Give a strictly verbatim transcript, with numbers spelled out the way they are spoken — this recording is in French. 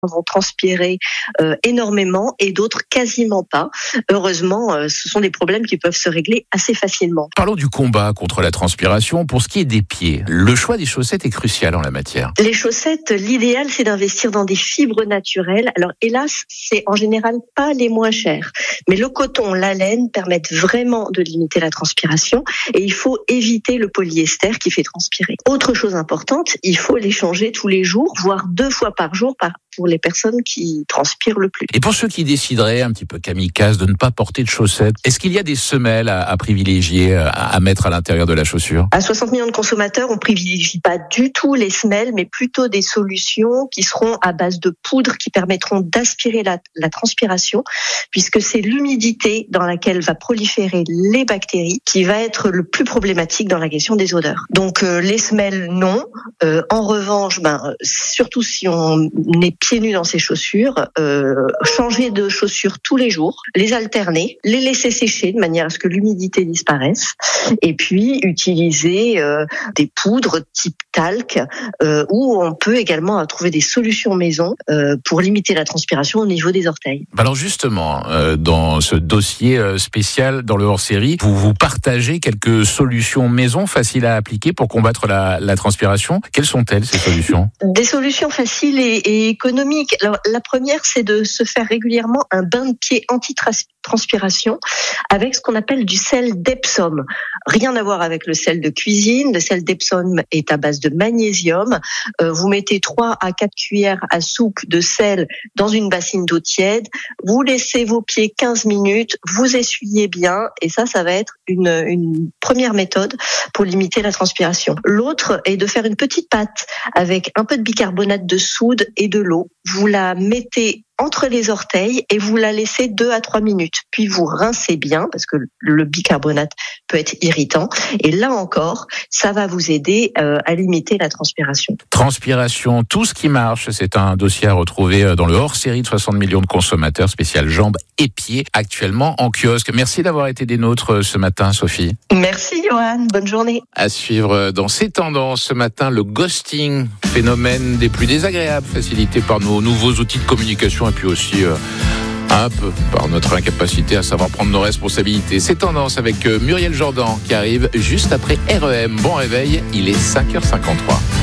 vont transpirer euh, énormément et d'autres quasiment pas. Heureusement, euh, ce sont des problèmes qui peuvent se régler assez facilement. Parlons du combat contre la transpiration. Pour ce qui est des pieds, le choix des chaussettes est crucial en la matière. Les chaussettes, l'idéal, c'est d'investir dans des fibres naturelles. Alors hélas, c'est en général pas les moins chères. Mais le coton, la laine permettent vraiment de limiter la transpiration et il faut éviter le polyester qui fait transpirer. Autre chose importante, il faut les changer tous les jours, voire deux fois par jour par pour les personnes qui transpirent le plus. Et pour ceux qui décideraient, un petit peu kamikaze, de ne pas porter de chaussettes, est-ce qu'il y a des semelles à, à privilégier, à, à mettre à l'intérieur de la chaussure ? À soixante millions de consommateurs, on privilégie pas du tout les semelles, mais plutôt des solutions qui seront à base de poudre qui permettront d'aspirer la, la transpiration, puisque c'est l'humidité dans laquelle va proliférer les bactéries qui va être le plus problématique dans la question des odeurs. Donc euh, les semelles, non. Euh, en revanche, ben, surtout si on est pieds nus dans ses chaussures, euh, changer de chaussures tous les jours, les alterner, les laisser sécher de manière à ce que l'humidité disparaisse, et puis utiliser euh, des poudres type talc, euh, où on peut également trouver des solutions maison euh, pour limiter la transpiration au niveau des orteils. Alors justement, euh, dans ce dossier euh, spécial dans le hors-série, vous vous partagez quelques solutions maison faciles à appliquer pour combattre la, la transpiration. Quelles sont-elles, ces solutions ? Des solutions faciles et, et économiques. Alors, la première, c'est de se faire régulièrement un bain de pied anti-transpiration avec ce qu'on appelle du sel d'Epsom. Rien à voir avec le sel de cuisine. Le sel d'Epsom est à base de magnésium. Euh, vous mettez trois à quatre cuillères à soupe de sel dans une bassine d'eau tiède. Vous laissez vos pieds quinze minutes. Vous essuyez bien. Et ça, ça va être une, une première méthode pour limiter la transpiration. L'autre est de faire une petite pâte avec un peu de bicarbonate de soude et de l'eau. Vous la mettez entre les orteils et vous la laissez deux à trois minutes. Puis vous rincez bien parce que le bicarbonate peut être irritant. Et là encore, ça va vous aider euh, à limiter la transpiration. Transpiration, tout ce qui marche, c'est un dossier à retrouver dans le hors-série de soixante millions de consommateurs spécial jambes et pieds, actuellement en kiosque. Merci d'avoir été des nôtres ce matin, Sophie. Merci, Johan. Bonne journée. À suivre dans ces tendances ce matin, le ghosting, phénomène des plus désagréables, facilité par nos nouveaux outils de communication et puis aussi euh, un peu par notre incapacité à savoir prendre nos responsabilités. C'est tendance avec Muriel Jordan qui arrive juste après R E M. Bon réveil, il est cinq heures cinquante-trois.